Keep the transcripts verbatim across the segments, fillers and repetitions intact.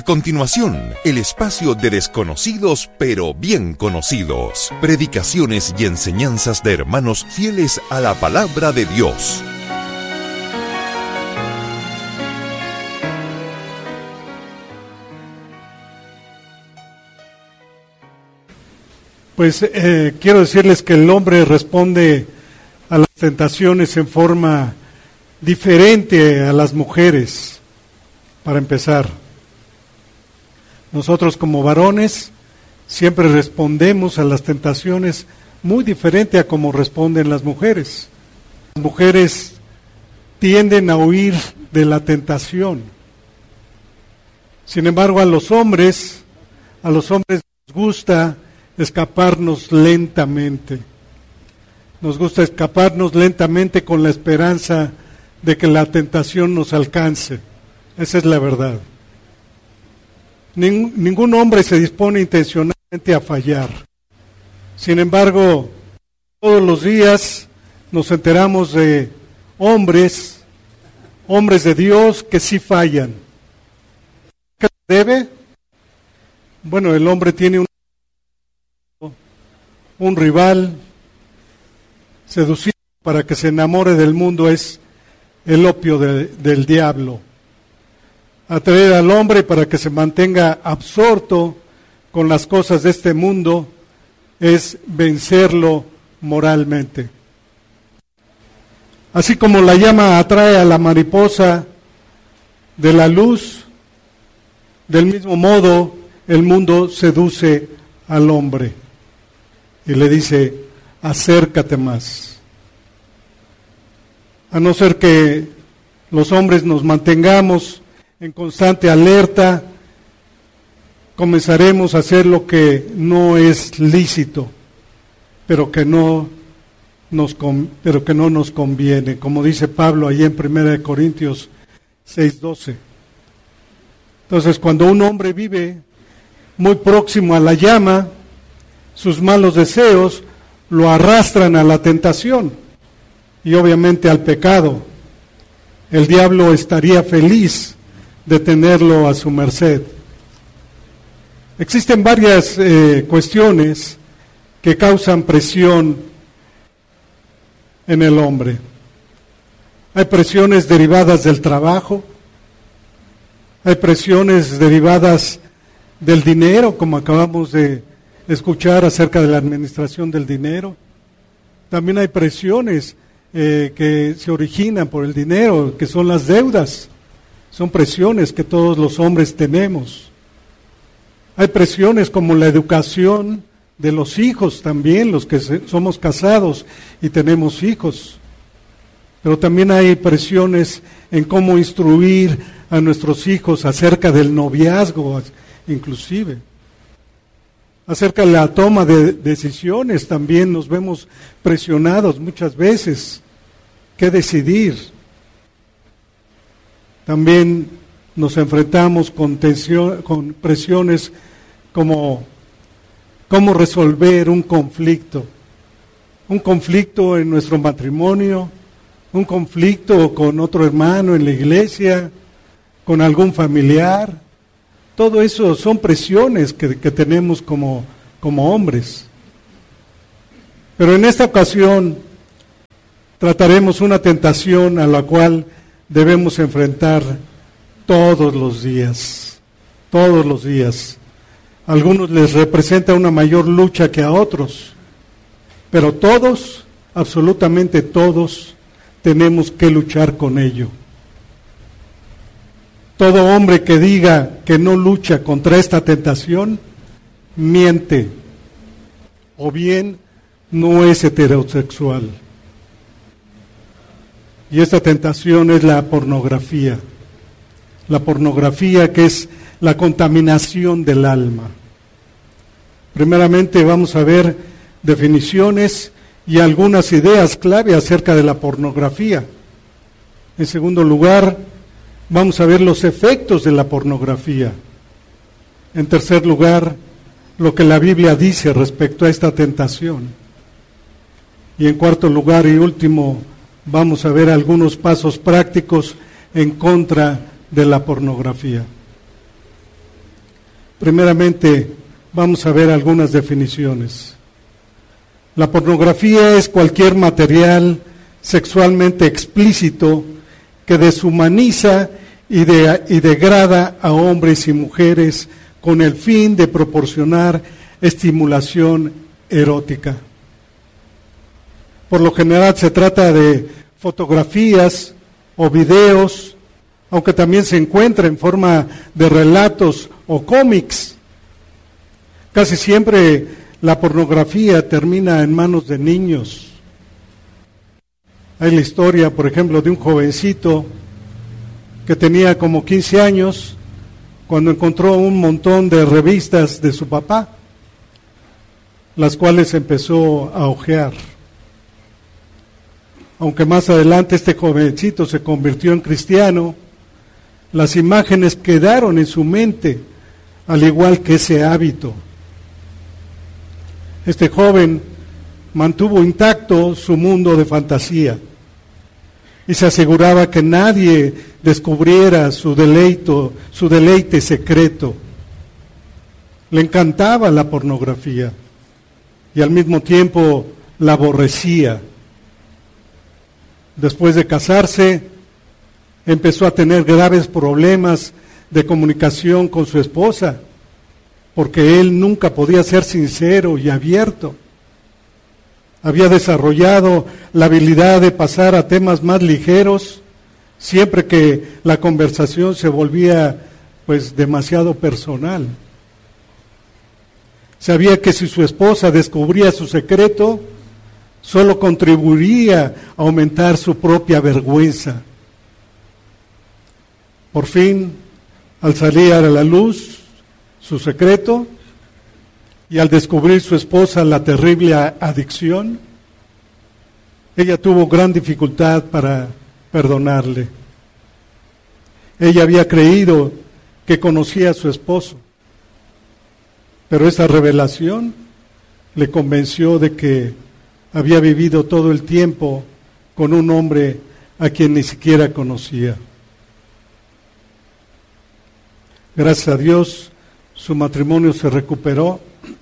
A continuación, el espacio de desconocidos pero bien conocidos. Predicaciones y enseñanzas de hermanos fieles a la palabra de Dios. Pues eh, quiero decirles que el hombre responde a las tentaciones en forma diferente a las mujeres, para empezar. Nosotros como varones siempre respondemos a las tentaciones muy diferente a como responden las mujeres. Las mujeres tienden a huir de la tentación. Sin embargo, a los hombres, a los hombres nos gusta escaparnos lentamente. Nos gusta escaparnos lentamente con la esperanza de que la tentación nos alcance. Esa es la verdad. Ning, ningún hombre se dispone intencionalmente a fallar. Sin embargo, todos los días nos enteramos de hombres, hombres de Dios que sí fallan. ¿Qué debe? Bueno, el hombre tiene un, un rival. Seducir para que se enamore del mundo es el opio de, del diablo. Atraer al hombre para que se mantenga absorto con las cosas de este mundo es vencerlo moralmente. Así como la llama atrae a la mariposa de la luz, del mismo modo el mundo seduce al hombre y le dice: acércate más. A no ser que los hombres nos mantengamos en constante alerta, comenzaremos a hacer lo que no es lícito, pero que no nos, pero que no nos conviene, como dice Pablo allí en primera de Corintios seis doce. Entonces, cuando un hombre vive muy próximo a la llama, sus malos deseos lo arrastran a la tentación y obviamente al pecado. El diablo estaría feliz de tenerlo a su merced. Existen varias eh, cuestiones que causan presión en el hombre. Hay presiones derivadas del trabajo, hay presiones derivadas del dinero, como acabamos de escuchar acerca de la administración del dinero. También hay presiones eh, que se originan por el dinero, que son las deudas. Son presiones que todos los hombres tenemos. Hay presiones como la educación de los hijos también, los que se, somos casados y tenemos hijos. Pero también hay presiones en cómo instruir a nuestros hijos acerca del noviazgo, inclusive. Acerca de la toma de decisiones también nos vemos presionados muchas veces. ¿Qué decidir? También nos enfrentamos con tensión, con presiones como cómo resolver un conflicto. Un conflicto en nuestro matrimonio, un conflicto con otro hermano en la iglesia, con algún familiar. Todo eso son presiones que, que tenemos como, como hombres. Pero en esta ocasión trataremos una tentación a la cual debemos enfrentar todos los días, todos los días. A algunos les representa una mayor lucha que a otros, pero todos, absolutamente todos, tenemos que luchar con ello. Todo hombre que diga que no lucha contra esta tentación, miente, o bien no es heterosexual. Y esta tentación es la pornografía. La pornografía, que es la contaminación del alma. Primeramente vamos a ver definiciones y algunas ideas clave acerca de la pornografía. En segundo lugar, vamos a ver los efectos de la pornografía. En tercer lugar, lo que la Biblia dice respecto a esta tentación. Y en cuarto lugar y último, vamos a ver algunos pasos prácticos en contra de la pornografía. Primeramente, vamos a ver algunas definiciones. La pornografía es cualquier material sexualmente explícito que deshumaniza y, de, y degrada a hombres y mujeres con el fin de proporcionar estimulación erótica. Por lo general se trata de fotografías o videos, aunque también se encuentra en forma de relatos o cómics. Casi siempre la pornografía termina en manos de niños. Hay la historia, por ejemplo, de un jovencito que tenía como quince años cuando encontró un montón de revistas de su papá, las cuales empezó a hojear. Aunque más adelante este jovencito se convirtió en cristiano, las imágenes quedaron en su mente, al igual que ese hábito. Este joven mantuvo intacto su mundo de fantasía y se aseguraba que nadie descubriera su deleito, su deleite secreto. Le encantaba la pornografía y al mismo tiempo la aborrecía. Después de casarse, empezó a tener graves problemas de comunicación con su esposa, porque él nunca podía ser sincero y abierto. Había desarrollado la habilidad de pasar a temas más ligeros siempre que la conversación se volvía pues demasiado personal. Sabía que si su esposa descubría su secreto, solo contribuiría a aumentar su propia vergüenza. Por fin, al salir a la luz su secreto y al descubrir su esposa la terrible adicción, ella tuvo gran dificultad para perdonarle. Ella había creído que conocía a su esposo, pero esa revelación le convenció de que había vivido todo el tiempo con un hombre a quien ni siquiera conocía. Gracias a Dios, su matrimonio se recuperó.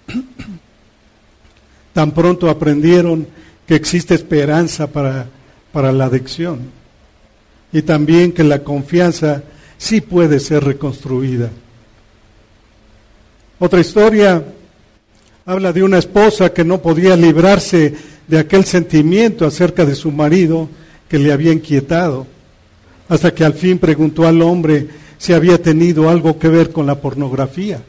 Tan pronto aprendieron que existe esperanza para, para la adicción y también que la confianza sí puede ser reconstruida. Otra historia habla de una esposa que no podía librarse de aquel sentimiento acerca de su marido que le había inquietado, hasta que al fin preguntó al hombre si había tenido algo que ver con la pornografía.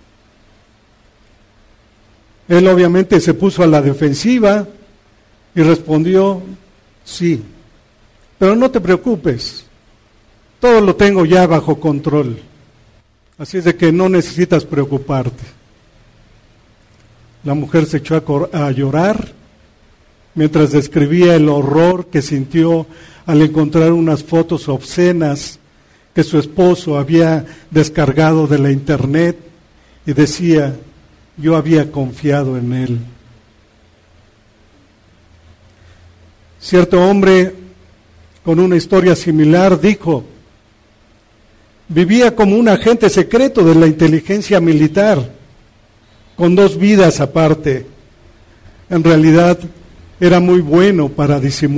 Él obviamente se puso a la defensiva y respondió, sí, pero no te preocupes, todo lo tengo ya bajo control, así es de que no necesitas preocuparte. La mujer se echó a, cor- a llorar mientras describía el horror que sintió al encontrar unas fotos obscenas que su esposo había descargado de la internet y decía, yo había confiado en él. Cierto hombre con una historia similar dijo, vivía como un agente secreto de la inteligencia militar, con dos vidas aparte. En realidad era muy bueno para disimular